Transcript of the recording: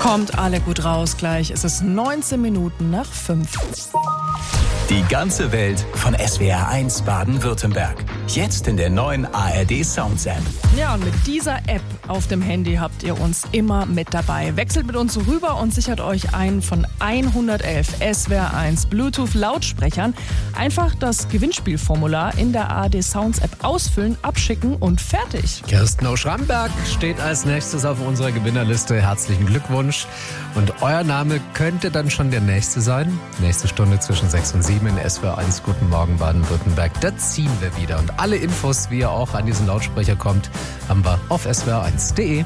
Kommt alle gut raus gleich. Es ist 19 Minuten nach 5. Die ganze Welt von SWR1 Baden-Württemberg. Jetzt in der neuen ARD Sounds App. Ja, und mit dieser App auf dem Handy habt ihr uns immer mit dabei. Wechselt mit uns rüber und sichert euch einen von 111 SWR1 Bluetooth-Lautsprechern. Einfach das Gewinnspielformular in der ARD Sounds App ausfüllen, abschicken und fertig. Kirsten aus Schramberg steht als nächstes auf unserer Gewinnerliste. Herzlichen Glückwunsch. Und euer Name könnte dann schon der nächste sein. Nächste Stunde zwischen 6 und 7 in SWR1. Guten Morgen Baden-Württemberg. Da ziehen wir wieder. Und alle Infos, wie ihr auch an diesen Lautsprecher kommt, haben wir auf swr1.de.